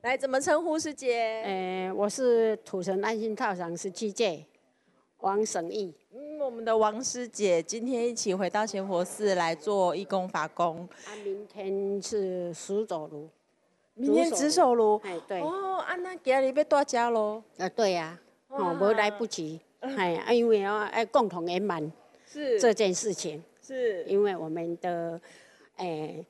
来，怎么称呼师姐？ 我是土城安心套房17届王省义。 我们的王师姐今天一起回到贤佛寺来做义工法工。 明天是石走炉， 明天值守炉。 哎，对。 哦，那今日要大家喽。 对呀，没来不及。因为要共同圆满这件事情。 是。 因为我们的